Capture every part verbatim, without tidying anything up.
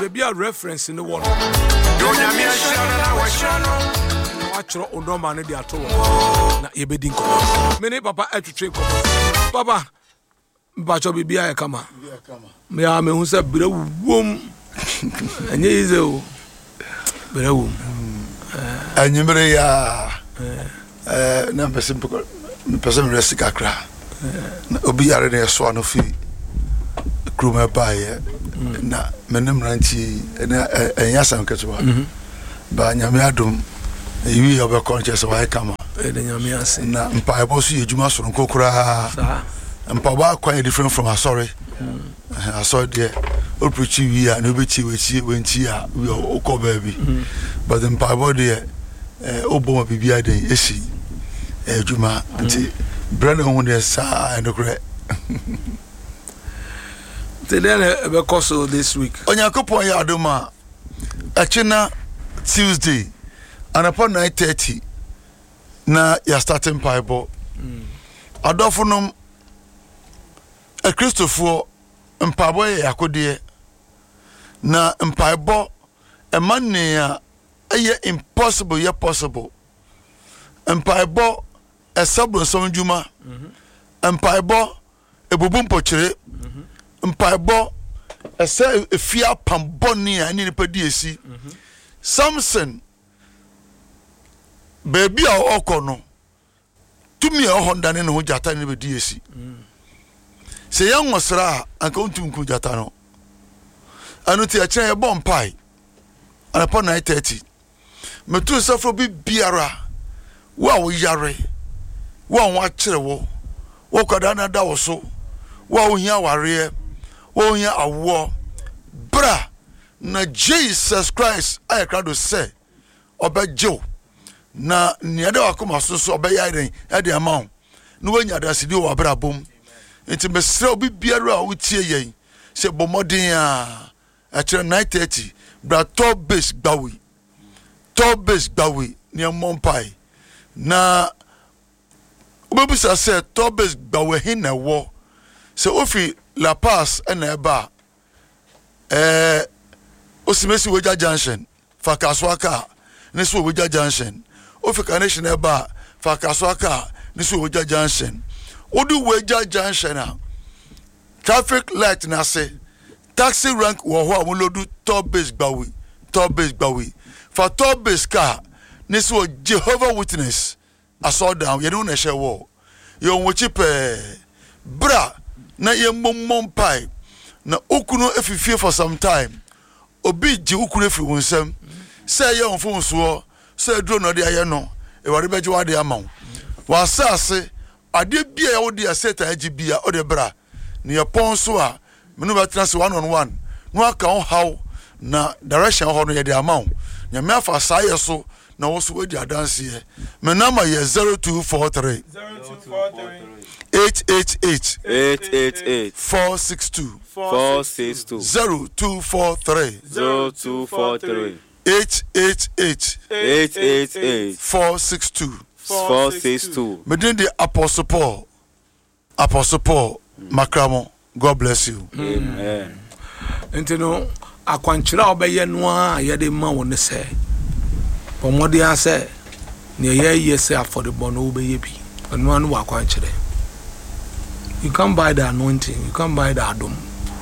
be a reference in the world. Watch on no man de ato na yebedin ko me papa atwetwe ko papa bacho bibia ya kama me a me hu se brewum anye ize o brewum anyimre ya eh na pese pese me rest kakra obi yare ne so no fi kruma bae na menem ranchi na enya sam ketewa ba nyame adom ewi obe conscious wa kama e de nyame ase na mpa ebo so yejuma so nko kura mpa ba kwa different from sorry I saw there o preach wi a no be chi we chi we nchi a we o ko baby but the mpa bo there eh obo bibia den esi ejuma nti brand hu ne sa and kure tele be koso this week onyakopon ya adoma achina Tuesday and upon nine thirty na ya starting Bible mm. Adofunum a Christopher mpabo ya akode na mpabo a man ya eye impossible ya possible mpabo a sabon sonjuma mpabo e bubum pochire mpabo a say efia pamboni ani ni padi esi Samson baby a okono tumi a honda ne ho jata ne be di esi se yan wasra anka untum ku jata no anu ti a kire e bom pai ana pa nine thirty metu safro bi biara wa wo yare wa wo akire wo wo kwada na da wo so wa wo hia ware wo hia awo bra na Jesus Christ I crowd say obejo na niade wakoma so so obeya den e de amount no wanya dasidi wo abrabom enti mesre obi biara a wutie yen se bomodin a a kire nine thirty bra top base gbawi top base gbawi ni monpai na obebisa se top base gbawi hin na wo se ofi La Paz na eba eh osimesi weja junction fakaswaka neso weja junction ofika nation eba fakaswaka neso weja junction odu weja junction a traffic light na say taxi rank wo ho amolodu top base gbawi top base gbawi for top base car neso Jehovah Witness aso down ye no na hye wo ye onwo chipe bra na ye mommom pai na okuno efifie for some time obi ji ukuru efi wonsam say ye onfo so say dro no de aye no e ware beje wade amaw wa asase ade bia ye wode aseta agi bia o de bra ne ye pon so a menu betrans one on one no aka on how na direction ho no ye de amaw nya me afa saye so na wo so wedi adanse ye me number ye zero two four three eight eight eight eight eight eight four six two four six two zero two four three zero two four three eight eight eight eight eight eight four six two four six two. Medin the Apostle Paul Apostle Paul Makramo. God bless you. Amen. Enti no akwankyira obeye no a ye de ma wo ne se pomode ase ne ye ye se affordable no obeye bi anu anu akwankyira. You can't buy the anointing, you can't buy the adom.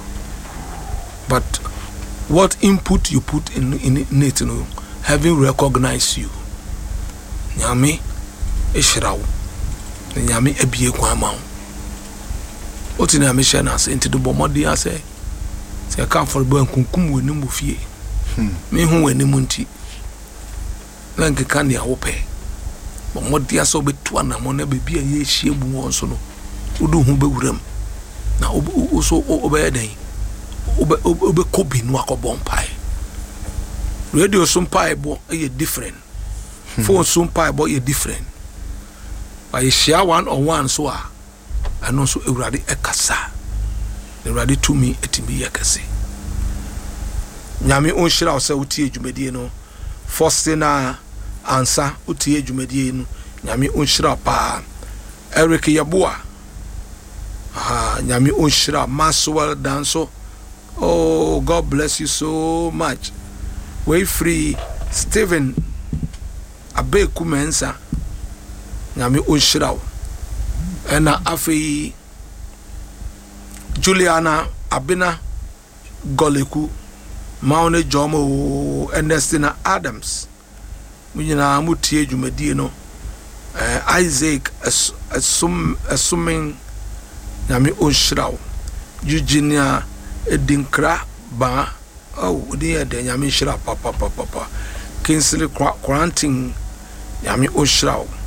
But what input you put in, in, in it, you know, having recognized you. Nyame Ishraw. Nyame Ebie Kwamau. What in a mission as into the bomadi I say? Say, I come for a boy and kunkum with Nimufie. Me who were Nimunti. Lanka Kanya Ope. But what dear so be twana mona be a ye she won so no. Udu hu be wuram na o so obey den obe obe kobi no akobon pai radio so pai bo e different phone so pai bo e different by share one on one so a ano so ewrade ekasa ewrade to me etimi yakase nyame on shira o se utie adwumadie no first na ansa utie adwumadie no nyame on shira pa Eric Yaboa. Ah, nyami onshira Maswell danso Oh, God bless you so much. We free Stephen Abeku Mensa. Nyame onhyiraw. Ena afi Juliana Abina Goleku Maune Jomo Ernestina Adams. Munyina mutie dwumadie no. Uh, Isaac assum assuming Nyame onhyiraw. Eugenia Edinkra ba oh dear de Nyame nhyira papa papa papa. Kingsley Quarantine Nyame onhyiraw.